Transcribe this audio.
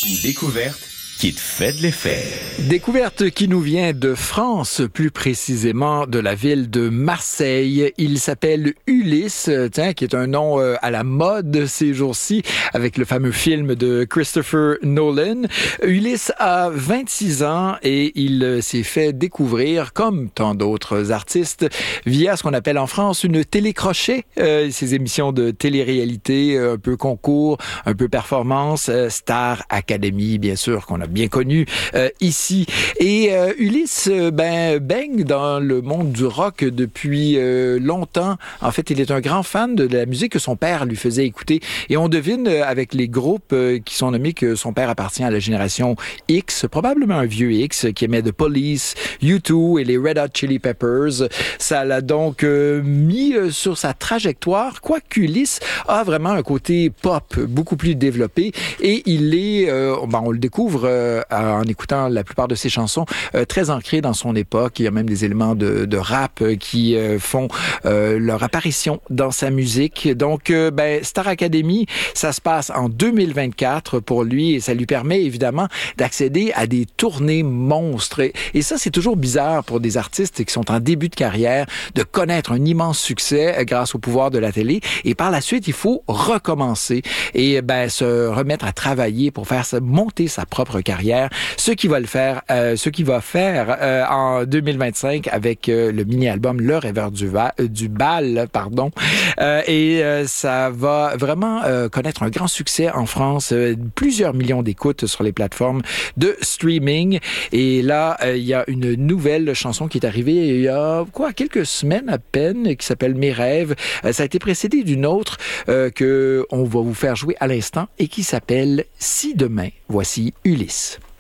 Une découverte qui te fait de l'effet. Découverte qui nous vient de France, plus précisément de la ville de Marseille. Il s'appelle Ulysse, qui est un nom à la mode ces jours-ci, avec le fameux film de Christopher Nolan. Ulysse a 26 ans et il s'est fait découvrir, comme tant d'autres artistes, via ce qu'on appelle en France une télécrochet, ces émissions de télé-réalité, un peu concours, un peu performance, Star Academy, bien sûr, qu'on a bien connu ici. Et Ulysse baigne dans le monde du rock depuis longtemps. En fait, il est un grand fan de la musique que son père lui faisait écouter. Et on devine avec les groupes qui sont nommés que son père appartient à la génération X, probablement un vieux X qui aimait The Police, U2 et les Red Hot Chili Peppers. Ça l'a donc mis sur sa trajectoire, quoique Ulysse a vraiment un côté pop beaucoup plus développé. Et il est, on le découvre en écoutant la plupart de ses chansons, très ancré dans son époque. Il y a même des éléments de rap qui font leur apparition dans sa musique. Donc, Star Academy, ça se passe en 2024 pour lui et ça lui permet évidemment d'accéder à des tournées monstres. Et ça, c'est toujours bizarre pour des artistes qui sont en début de carrière de connaître un immense succès grâce au pouvoir de la télé. Et par la suite, il faut recommencer et se remettre à travailler pour faire monter sa propre carrière. Ce qu'il va faire en 2025 avec le mini-album Le Rêveur du Bal, ça va vraiment connaître un grand succès en France, plusieurs millions d'écoutes sur les plateformes de streaming. Et là, il y a une nouvelle chanson qui est arrivée il y a quelques semaines à peine, qui s'appelle Mes rêves. Ça a été précédé d'une autre que on va vous faire jouer à l'instant et qui s'appelle Si demain. Voici Ulysse.